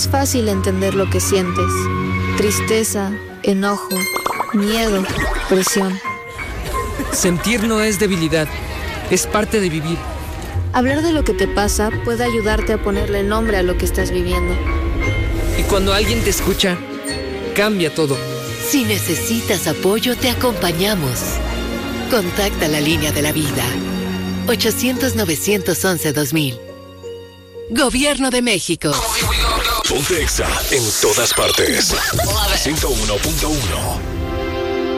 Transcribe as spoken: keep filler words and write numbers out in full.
fácil entender lo que sientes. Tristeza, enojo, miedo, presión. Sentir no es debilidad, es parte de vivir. Hablar de lo que te pasa puede ayudarte a ponerle nombre a lo que estás viviendo. Y cuando alguien te escucha, cambia todo. Si necesitas apoyo, te acompañamos. Contacta la línea de la vida. ochocientos, novecientos once, dos mil. Gobierno de México. Ponte Exa en todas partes. ciento uno punto uno.